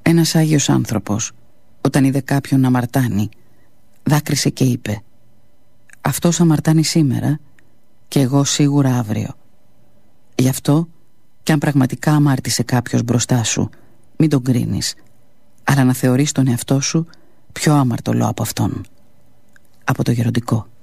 Ένας Άγιος άνθρωπος, όταν είδε κάποιον να αμαρτάνει, δάκρυσε και είπε: αυτός αμαρτάνει σήμερα και εγώ σίγουρα αύριο. Γι' αυτό, κι αν πραγματικά αμάρτησε κάποιος μπροστά σου, μην τον κρίνεις, αλλά να θεωρείς τον εαυτό σου πιο άμαρτωλο από αυτόν. Από το Γεροντικό.